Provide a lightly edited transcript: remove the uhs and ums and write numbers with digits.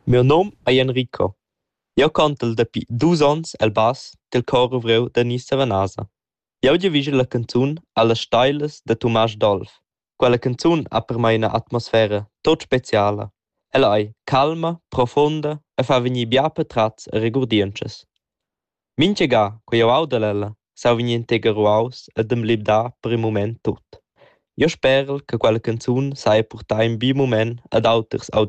Miu nom è Enrico. Jeu contel dapi 2 ons el bass del cor uvreu da Nissa Vanasa. Jeu giavischa la canzun Allas steilas da Tomasch Dolf. Quella canzun ha per mei una atmosfera tot speciala. Ella ei calma, profonda e fa vegnir bia patratgs e regurdientschas. Mincha ga, quei jeu audel ella, sau vegnir integer ruaus ed emlibdar per il moment tut. Jeu sperel che quella canzun saja purtar in bi moment ad auters